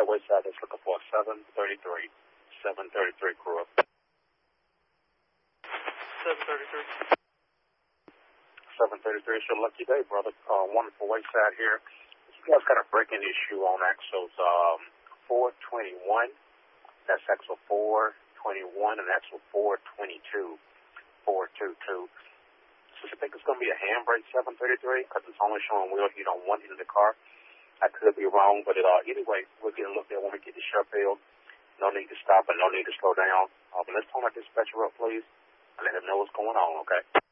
that Wayside is looking for 733. 733 crew up. 733. 733, it's your lucky day, brother. Wonderful Wayside here. You guys got a breaking issue on axles 421. That's axle 421 and axle 422. 422. So I think it's going to be a handbrake 733 because it's only showing wheel heat on one end of the car. I could be wrong, but anyway, we'll get a look at when we get to Sheffield. No need to stop and no need to slow down. But let's phone our dispatcher up, please, and let him know what's going on, okay?